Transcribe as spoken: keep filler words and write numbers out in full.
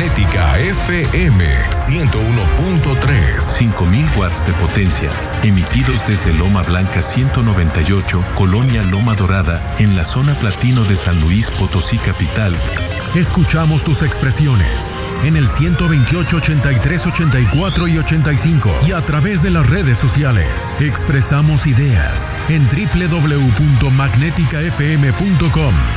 Magnética F M ciento uno punto tres. cinco mil watts de potencia, emitidos desde Loma Blanca ciento noventa y ocho, Colonia Loma Dorada, en la zona platino de San Luis Potosí capital. Escuchamos tus expresiones en el ciento veintiocho, ochenta y tres, ochenta y cuatro y ochenta y cinco y a través de las redes sociales. Expresamos ideas en doble u doble u doble u punto magnética f m punto com.